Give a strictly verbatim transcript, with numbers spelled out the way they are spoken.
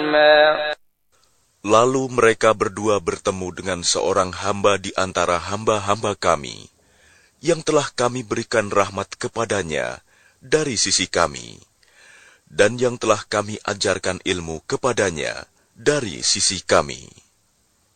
رحما. Lalu mereka berdua bertemu dengan seorang hamba di antara hamba-hamba kami, yang telah kami berikan rahmat kepadanya dari sisi kami, dan yang telah kami ajarkan ilmu kepadanya dari sisi kami.